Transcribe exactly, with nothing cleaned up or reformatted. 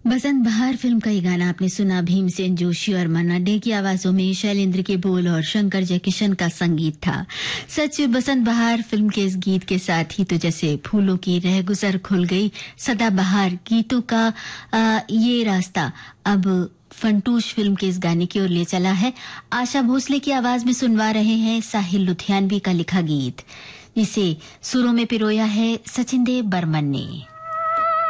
बसंत बहार फिल्म का ये गाना आपने सुना। भीमसेन जोशी और मन्ना डे की आवाजों में शैलेंद्र के बोल और शंकर जयकिशन का संगीत था। सच बसंत बहार फिल्म के इस गीत के साथ ही तो जैसे फूलों की रह गुजर खुल गई, सदाबहार गीतों का आ, ये रास्ता अब फंटूश फिल्म के इस गाने की ओर ले चला है। आशा भोसले की आवाज में सुनवा रहे हैं साहिल लुधियानवी का लिखा गीत, जिसे सुरों में पिरोया है सचिन देव बर्मन ने।